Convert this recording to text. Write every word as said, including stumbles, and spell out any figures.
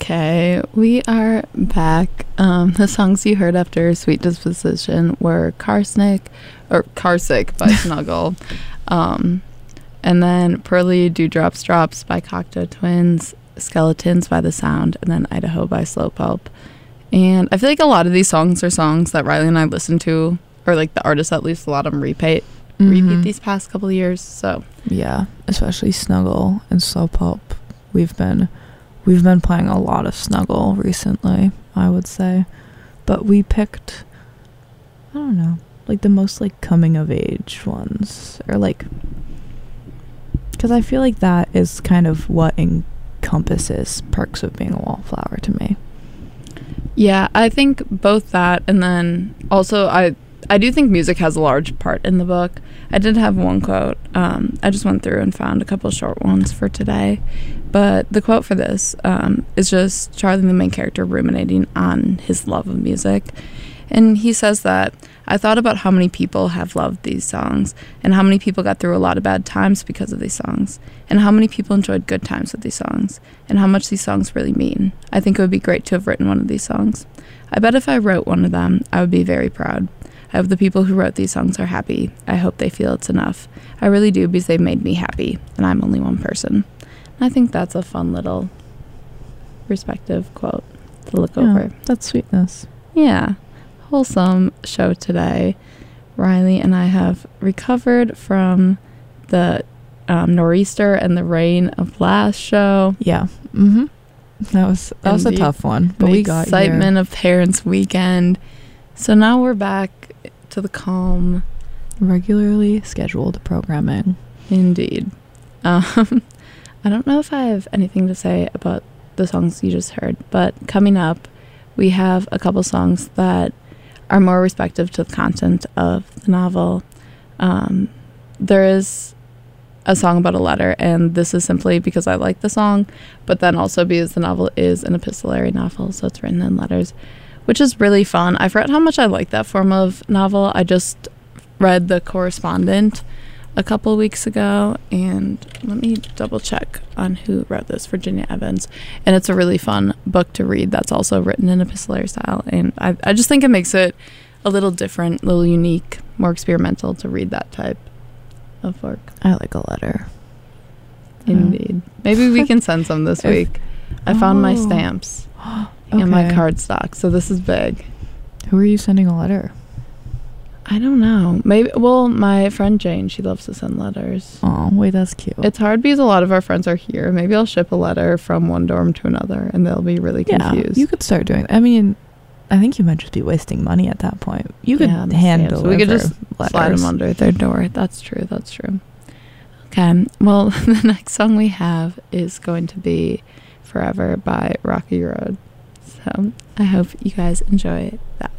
Okay, we are back. Um, the songs you heard after Sweet Disposition were Carsnick, or Carsick by Snuggle, um, and then Pearly Dewdrops Drops by Cocteau Twins, Skeletons by The Sound, and then Idaho by Slow Pulp. And I feel like a lot of these songs are songs that Riley and I listen to, or like the artists at least, a lot of them repeat, mm-hmm. repeat these past couple of years. So yeah, especially Snuggle and Slow Pulp. We've been we've been playing a lot of Snuggle recently, I would say, but we picked, I don't know, like the most like coming of age ones, or like, because I feel like that is kind of what encompasses Perks of Being a Wallflower to me. Yeah, I think both that, and then also I I do think music has a large part in the book. I did have one quote. Um, I just went through and found a couple short ones for today. But the quote for this um, is just Charlie, the main character, ruminating on his love of music. And he says that, I thought about how many people have loved these songs, and how many people got through a lot of bad times because of these songs, and how many people enjoyed good times with these songs, and how much these songs really mean. I think it would be great to have written one of these songs. I bet if I wrote one of them, I would be very proud. I hope the people who wrote these songs are happy. I hope they feel it's enough. I really do, because they've made me happy, and I'm only one person. And I think that's a fun little respective quote to look yeah, over. That's sweetness. Yeah. Wholesome show today. Riley and I have recovered from the um, nor'easter and the rain of last show. Yeah. Mm-hmm. That was that and was a the, tough one, but the we got excitement here. of Parents' Weekend. So now we're back to the calm, regularly scheduled programming. Indeed. Um, I don't know if I have anything to say about the songs you just heard, but coming up, we have a couple songs that are more respective to the content of the novel. Um, there is a song about a letter, and this is simply because I like the song, but then also because the novel is an epistolary novel, so it's written in letters, which is really fun. I forgot how much I like that form of novel. I just read The Correspondent a couple weeks ago, and let me double check on who wrote this, Virginia Evans, and it's a really fun book to read that's also written in epistolary style, and I, I just think it makes it a little different, a little unique, more experimental to read that type of work. I like a letter. Indeed. Maybe we can send some this if, week. I found oh. my stamps okay. and my cardstock, so this is big. Who are you sending a letter? I don't know. Maybe, well, my friend Jane, she loves to send letters. Oh, wait, that's cute. It's hard because a lot of our friends are here. Maybe I'll ship a letter from one dorm to another, and they'll be really confused. Yeah, you could start doing that. I mean, I think you might just be wasting money at that point. You could yeah, hand deliver we could just letters. Slide them under their door. That's true. That's true. Okay. Well, the next song we have is going to be Forever by Rocky Road. So I hope you guys enjoy that.